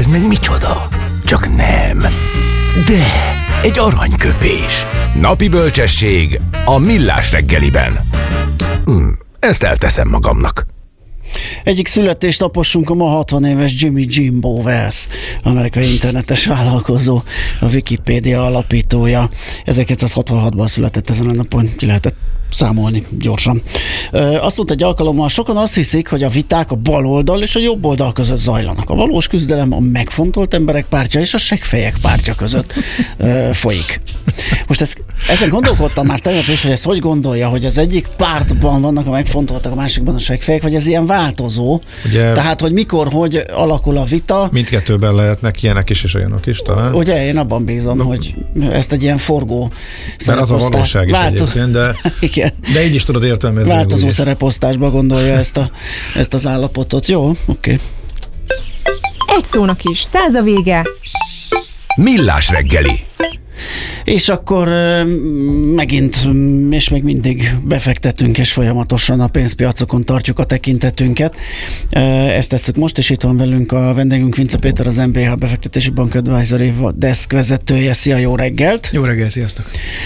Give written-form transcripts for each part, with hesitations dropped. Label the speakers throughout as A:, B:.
A: Ez meg micsoda? Csak nem. De egy aranyköpés. Napi bölcsesség a Millás reggeliben. Ezt elteszem magamnak.
B: Egyik születésnaposunk a ma 60 éves Jimmy Jimbo Wales, amerikai internetes vállalkozó, a Wikipédia alapítója. 1966-ban született ezen a napon, ki lehetett számolni gyorsan. Azt mondta egy alkalommal, sokan azt hiszik, hogy a viták a bal oldal és a jobb oldal között zajlanak. A valós küzdelem a megfontolt emberek pártja és a seggfejek pártja között folyik. Most ezen gondolkodtam már tegnap is, hogy ezt hogy gondolja, hogy az egyik pártban vannak a megfontoltak, a másikban a seggfejek, vagy ez ilyen változó. Ugye, tehát, hogy mikor, hogy alakul a vita.
C: Mindkettőben lehetnek ilyenek is és olyanok is talán.
B: Ugye, én abban bízom, hogy ezt egy ilyen forgó
C: szereposztás. Mert az a valóság is egyébként, de így is tudod értelmezni.
B: Változó szereposztásba gondolja ezt az állapotot. Jó, oké.
D: Egy szónak is, 100 a vége.
A: Millás reggeli.
B: És akkor megint, és még mindig befektetünk, és folyamatosan a pénzpiacokon tartjuk a tekintetünket. Ezt tesszük most, és itt van velünk a vendégünk, Vince Péter, az MBH Befektetési Bank Advisory Desk vezetője. Szia, jó reggelt!
E: Jó reggelt, sziasztok!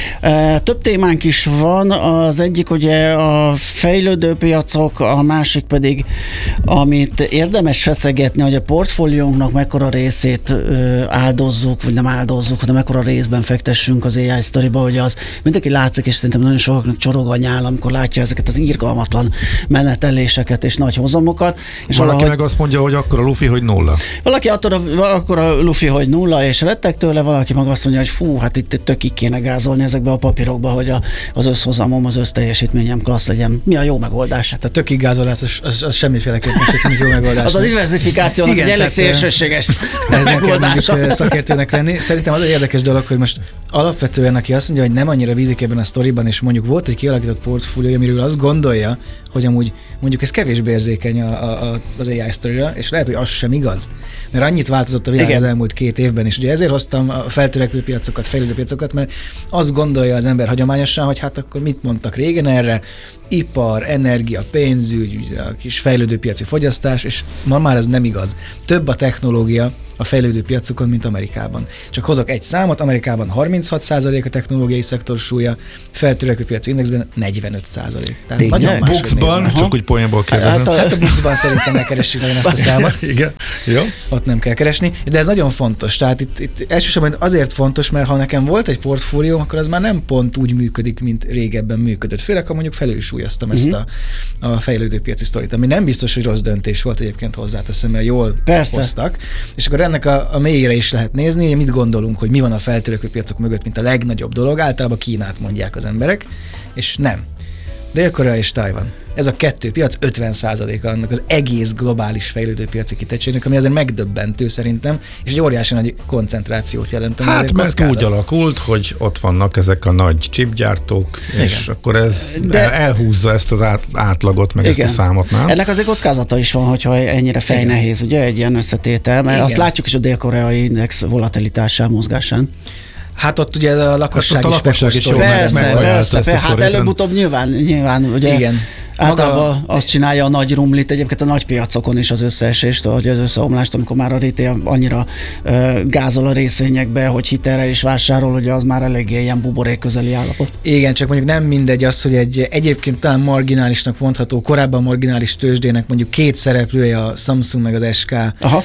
B: Több témánk is van, az egyik ugye a fejlődő piacok, a másik pedig, amit érdemes feszegetni, hogy a portfóliónknak mekkora részét áldozzuk, vagy nem áldozzuk, hanem mekkora részben fektessünk az AI sztoriba, hogy az mindenki látszik, és szerintem nagyon sokaknak csorog a nyál, amikor látja ezeket az irgalmatlan meneteléseket és nagy hozamokat. És
C: valaki meg azt mondja, hogy akkor a lufi, hogy nulla.
B: Valaki akkor a lufi, hogy nulla, és rettek tőle, valaki meg azt mondja, hogy fú, hát itt tökig kéne gázolni ezekbe a papírokba, hogy az összhozamom, az összteljesítményem klassz legyen. Mi a jó megoldás?
E: Hát a tökig gázolás, az semmiféleképpen sem jó megoldás.
B: Az a diversifikációnak egy elég szélsőséges megoldása.
E: Szakértőnek lenni. Szerintem az egy érdekes dolog, hogy most alapvetően, aki azt mondja, hogy nem annyira bízik ebben a sztoriban, és mondjuk volt egy kialakított portfóliója, amiről azt gondolja, hogy amúgy mondjuk ez kevésbé érzékeny az AI sztorira, és lehet, hogy az sem igaz. Mert annyit változott a világ az elmúlt 2 évben, és ugye ezért hoztam a feltörekvő piacokat, fejlődő piacokat, mert azt gondolja az ember hagyományosan, hogy hát akkor mit mondtak régen erre, ipar, energia, pénzügy, a kis fejlődő piaci fogyasztás, és ma már ez nem igaz. Több a technológia a fejlődő piacokon, mint Amerikában. Csak hozok egy számot, Amerikában 36% a technológiai szektor súlya, feltörekvő piaci indexben 45%. Tehát nagyon
C: Buxban, csak úgy poénból kérdezem.
E: Hát a Buxban szerintem elkeressük nagyon ezt a számot.
C: Igen. Jó.
E: Ott nem kell keresni, de ez nagyon fontos. Tehát itt elsősorban azért fontos, mert ha nekem volt egy portfólió, akkor az már nem pont úgy működik, mint régebben működött. Főleg, ha mondjuk felülsúlyoztam ezt a fejlődő piaci sztorit, ami nem biztos, hogy rossz döntés volt egyébként, hozzáteszem, mert jól hoztak. És akkor ennek a mélyére is lehet nézni, hogy mit gondolunk, hogy mi van a feltörekvő piacok mögött, mint a legnagyobb dolog. Általában Kínát mondják az emberek, és nem. Dél-Korea és Tajvan. Ez a 2 piac 50%-a annak az egész globális fejlődő piaci kitettségnek, ami azért megdöbbentő szerintem, és egy óriási nagy koncentrációt jelent.
C: Hát mert úgy alakult, hogy ott vannak ezek a nagy chipgyártók, és akkor ez elhúzza ezt az átlagot, meg ezt a számot, nem?
B: Ennek azért kockázata is van, hogyha ennyire fejnehéz, ugye, egy ilyen összetétel, mert azt látjuk is a dél-koreai index volatilitásán, mozgásán.
E: Hát ott ugye a lakosság is
C: jó.
B: Persze, hát előbb-utóbb nyilván ugye
E: igen.
B: Általában azt csinálja a nagy rumlit, egyébként a nagy piacokon is az összeesést, vagy az összeomlást, amikor már a retail annyira gázol a részvényekbe, hogy hitelre is vásárol, ugye az már eléggé ilyen buborék közeli állapot.
E: Igen, csak mondjuk nem mindegy az, hogy egy egyébként talán marginálisnak mondható, korábban marginális tőzsdének mondjuk 2 szereplője, a Samsung meg az SK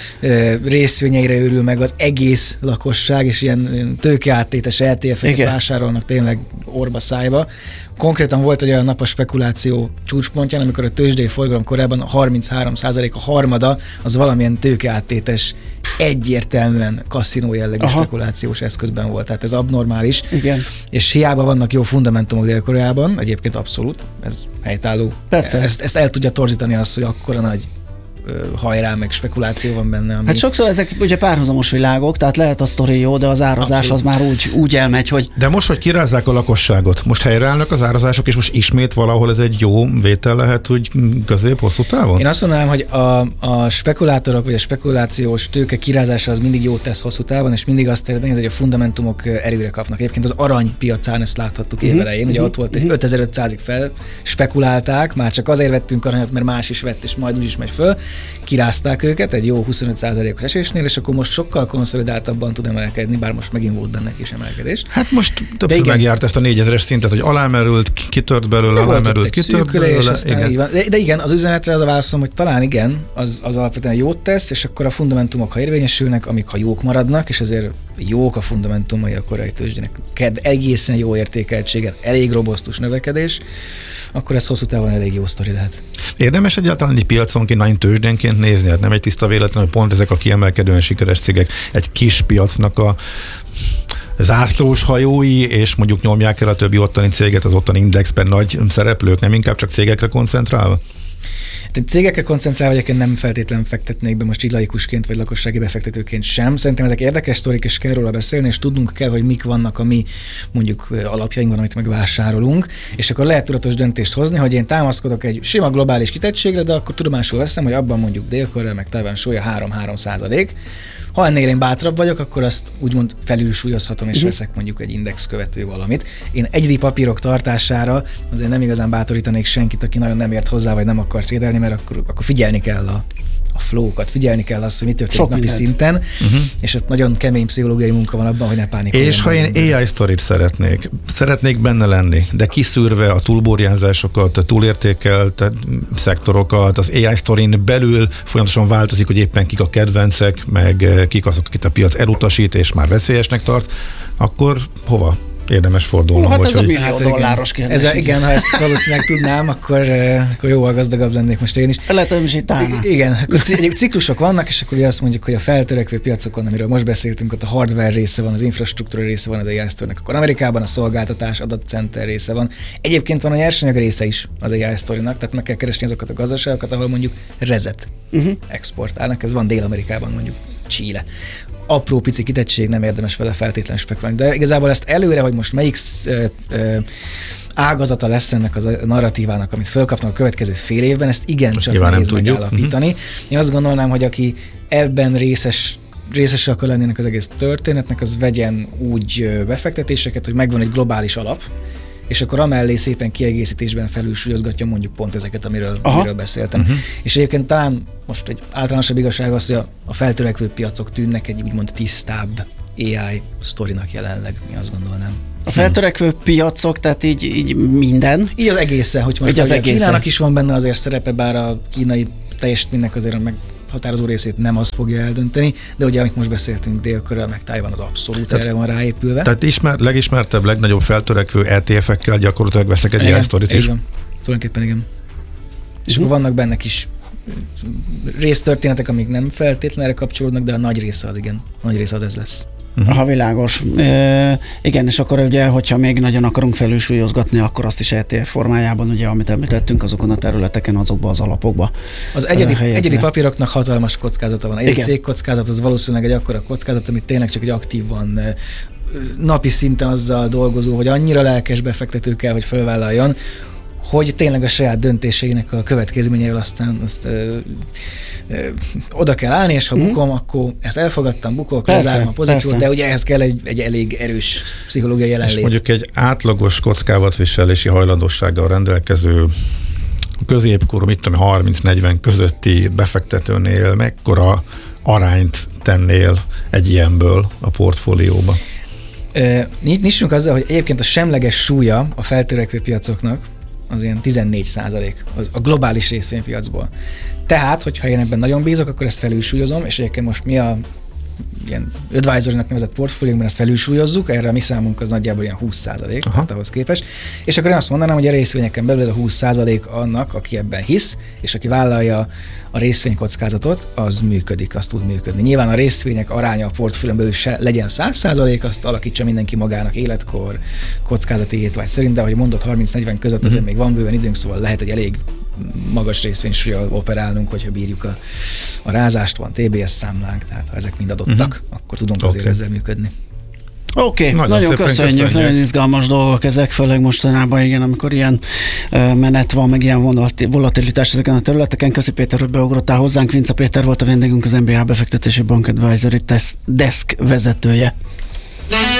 E: részvényeire őrül meg az egész lakosság, és ilyen tőkeáttétes ETF-eket vásárolnak tényleg orba szájba. Konkrétan volt egy olyan nap a spekuláció csúcspontján, amikor a tőzsdei forgalom korábban 33%, a harmada az valamilyen tőkeáttétes, egyértelműen kaszinó jellegű spekulációs eszközben volt. Tehát ez abnormális.
B: Igen.
E: És hiába vannak jó fundamentumok Dél-Koreában, egyébként abszolút, ez helytálló.
B: Persze.
E: Ezt el tudja torzítani azt, hogy akkora nagy hajrá, meg spekuláció van benne. Ami...
B: Hát sokszor ezek ugye párhuzamos világok, tehát lehet a sztori jó, de az árazás az már úgy elmegy, hogy...
C: De most, hogy kirázzák a lakosságot, most helyreállnak az árazások, és most ismét valahol ez egy jó vétel lehet, úgy közép-hosszú távon?
E: Én azt mondanám, hogy a spekulátorok, vagy a spekulációs tőke kirázása az mindig jót tesz hosszú távon, és mindig azt eredményez, hogy a fundamentumok erőre kapnak. Egyébként az aranypiacán ezt láthattuk évelején, ugye ott volt, hogy 5500-ig fel spekulálták, már csak azért vettünk aranyat, mert más is vett, és majd úgy is megy föl. kirázták őket egy jó 25%-os esésnél, és akkor most sokkal konszolidáltabban tud emelkedni, bár most megint volt benne is emelkedés.
C: Hát most többször megjárt ezt a 4000-es szintet, hogy alámerült, kitört belőle, alámerült, kitört belőle.
E: Igen. De igen, az üzenetre az a válaszom, hogy talán igen, az alapvetően jót tesz, és akkor a fundamentumok, ha érvényesülnek, amik ha jók maradnak, és azért jók a fundamentumai a korai tőzsdének, egészen jó értékeltséget, elég robosztus növekedés, akkor ez hosszú távon elég jó sztori lehet.
C: Érdemes egyáltalán egy piaconként, nagyon tőzsdénként nézni, hát nem egy tiszta véletlen, hogy pont ezek a kiemelkedően sikeres cégek egy kis piacnak a zászlós hajói, és mondjuk nyomják el a többi ottani céget, az ottani indexben nagy szereplők, nem inkább csak cégekre koncentrálva?
E: Cégekre koncentrálva egyébként nem feltétlenül fektetnék be most így laikusként vagy lakossági befektetőként sem. Szerintem ezek érdekes sztorik, és kell róla beszélni, és tudnunk kell, hogy mik vannak a mi mondjuk alapjainkban, amit megvásárolunk, és akkor lehet tudatos döntést hozni, hogy én támaszkodok egy sima globális kitettségre, de akkor tudomásul veszem, hogy abban mondjuk Dél-Korea meg Tajvan súlya 3%. Ha ennél én bátrabb vagyok, akkor azt úgymond felülsúlyozhatom, és veszek mondjuk egy index követő valamit. Én egyedi papírok tartására azért nem igazán bátorítanék senkit, aki nagyon nem ért hozzá, vagy nem akar trédelni, mert akkor figyelni kell a flow-kat, figyelni kell azt, hogy mi történik napi szinten, és ott nagyon kemény pszichológiai munka van abban, hogy ne pánikoljon.
C: És ha én AI sztorit szeretnék benne lenni, de kiszűrve a túlborjánzásokat, a túlértékelt szektorokat, az AI sztorin belül folyamatosan változik, hogy éppen kik a kedvencek, meg kik azok, akit a piac elutasít, és már veszélyesnek tart, akkor hova érdemes fordulnom?
B: Hát ez a millió dolláros kérdés.
E: Igen, ha ezt valószínűleg tudnám, akkor jóval gazdagabb lennék most én is.
B: Lehet, hogy is itt állna.
E: Igen, akkor ciklusok vannak, és akkor azt mondjuk, hogy a feltörekvő piacokon, amiről most beszéltünk, ott a hardware része van, az infrastruktúra része van az AI sztorinak, akkor Amerikában a szolgáltatás, adatcenter része van. Egyébként van a nyersanyag része is az AI sztorinak, tehát meg kell keresni azokat a gazdaságokat, ahol mondjuk rezet exportálnak. Ez van Dél-Amerikában, mondjuk Chile. Apró pici kitettség, nem érdemes vele feltétlenül spekulálni. De igazából ezt előre, hogy most melyik ágazata lesz ennek a narratívának, amit fölkapnak a következő fél évben, ezt igencsak nehéz megállapítani. Én azt gondolnám, hogy aki ebben részese akar lenni az egész történetnek, az vegyen úgy befektetéseket, hogy megvan egy globális alap, és akkor amellé szépen kiegészítésben felülsúlyozgatja mondjuk pont ezeket, amiről beszéltem. És egyébként talán most egy általánosabb igazság az, hogy a feltörekvő piacok tűnnek egy úgymond tisztább AI sztorinak jelenleg, mi azt gondolnám.
B: A feltörekvő piacok, tehát így minden?
E: Így az egészen, hogy most a Kínának is van benne azért szerepe, bár a kínai teljesítménynek azért meghatározó részét nem az fogja eldönteni, de ugye, amit most beszéltünk, Dél-Korea meg Tajvan az abszolút erre van ráépülve.
C: Tehát legismertebb, legnagyobb feltörekvő ETF-ekkel gyakorlatilag veszek egy ilyen sztorit is.
E: Tulajdonképpen igen. És akkor vannak benne kis résztörténetek, amik nem feltétlenül erre kapcsolódnak, de a nagy része az igen. A nagy része az ez lesz.
B: Aha, világos. Igen, és akkor ugye, hogyha még nagyon akarunk felülsúlyozgatni, akkor azt is ETF formájában, ugye, amit említettünk, azokon a területeken, azokba az alapokba.
E: Az egyedi papíroknak hatalmas kockázata van. Egy cégkockázat az valószínűleg egy akkora kockázat, amit tényleg csak egy aktívan napi szinten azzal dolgozó, hogy annyira lelkes befektető kell, hogy felvállaljon, hogy tényleg a saját döntéseinek a következményeivel aztán oda kell állni, és ha bukom, akkor ezt elfogadtam, bukok, lezárom a pozíciót, de ugye ehhez kell egy elég erős pszichológiai jelenlét.
C: És mondjuk egy átlagos kockázatviselési hajlandósággal rendelkező középkorú, 30-40 közötti befektetőnél mekkora arányt tennél egy ilyenből a portfólióba?
E: Nyissunk azzal, hogy egyébként a semleges súlya a feltörekvő piacoknak az ilyen 14% a globális részvénypiacból. Tehát, hogyha én ebben nagyon bízok, akkor ezt felülsúlyozom, és egyébként most mi a ilyen advisory-nak nevezett portfóliónkban ezt felülsúlyozzuk, erre a mi számunk az nagyjából ilyen 20%, tehát ahhoz képest. És akkor én azt mondanám, hogy a részvényeken belül ez a 20% annak, aki ebben hisz, és aki vállalja a részvénykockázatot, az működik, az tud működni. Nyilván a részvények aránya a portfólión belül se legyen 100%, azt alakítsa mindenki magának életkor, kockázati étvágy szerint, de ahogy mondott, 30-40 között azért még van bőven időnk, szóval lehet egy elég magas részvénysúllyal operálnunk, hogyha bírjuk a rázást, van TBS számlánk, tehát ha ezek mind adottak, akkor tudunk azért ezzel működni.
B: Oké, nagyon köszönjük, nagyon izgalmas dolgok ezek, főleg mostanában, igen, amikor ilyen menet van, meg ilyen volatilitás ezeken a területeken. Köszi Péter, hogy beugrottál hozzánk. Vince Péter volt a vendégünk, az MBH befektetési bank advisory desk vezetője.